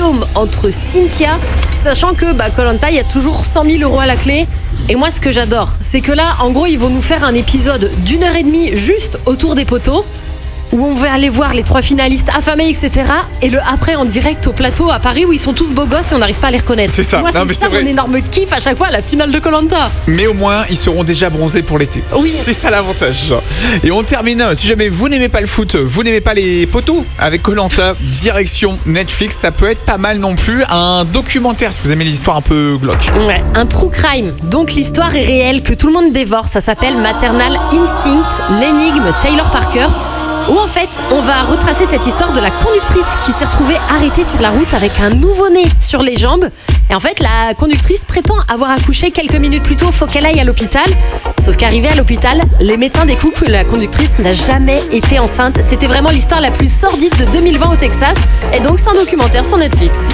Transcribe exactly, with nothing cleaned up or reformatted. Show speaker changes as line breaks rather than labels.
royaume entre Cynthia, sachant que bah, koh Lanta, il y a toujours cent mille euros à la clé. Et moi, ce que j'adore, c'est que là, en gros, ils vont nous faire un épisode d'une heure et demie juste autour des poteaux, où on va aller voir les trois finalistes affamés, et cetera. Et le après en direct au plateau à Paris où ils sont tous beaux gosses et on n'arrive pas à les reconnaître.
C'est ça.
Moi,
Non,
c'est
mais
ça
c'est
mon
vrai.
énorme kiff à chaque fois à la finale de koh Lanta.
Mais au moins, ils seront déjà bronzés pour l'été.
Oui.
C'est ça l'avantage. Et on termine. Si jamais vous n'aimez pas le foot, vous n'aimez pas les poteaux, avec koh Lanta, direction Netflix, ça peut être pas mal non plus. Un documentaire, si vous aimez les histoires un peu glauques.
Ouais, un true crime. Donc l'histoire est réelle, que tout le monde dévore. Ça s'appelle Maternal Instinct, l'énigme Taylor Parker. Où en fait, on va retracer cette histoire de la conductrice qui s'est retrouvée arrêtée sur la route avec un nouveau-né sur les jambes. Et en fait, la conductrice prétend avoir accouché quelques minutes plus tôt, faut qu'elle aille à l'hôpital. Sauf qu'arrivée à l'hôpital, les médecins découvrent que la conductrice n'a jamais été enceinte. C'était vraiment l'histoire la plus sordide de deux mille vingt au Texas. Et donc, c'est un documentaire sur Netflix.